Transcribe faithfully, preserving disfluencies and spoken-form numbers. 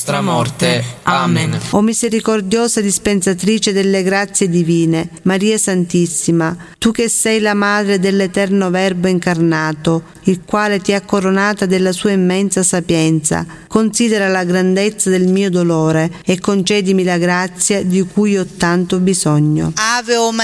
nostra morte. Amen. O misericordiosa dispensatrice delle grazie divine, Maria Santissima, tu che sei la madre dell'eterno Verbo incarnato, il quale ti ha coronata della sua immensa sapienza, considera la grandezza del mio dolore e concedimi la grazia di cui ho tanto bisogno. Ave o